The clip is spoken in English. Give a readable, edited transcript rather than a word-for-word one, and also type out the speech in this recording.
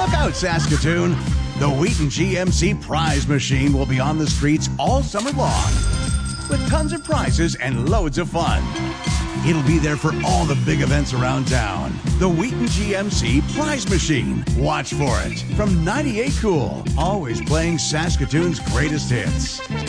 Look out, Saskatoon! The Wheaton GMC Prize Machine will be on the streets all summer long with tons of prizes and loads of fun. It'll be there for all the big events around town. The Wheaton GMC Prize Machine. Watch for it. From 98 Cool, always playing Saskatoon's greatest hits.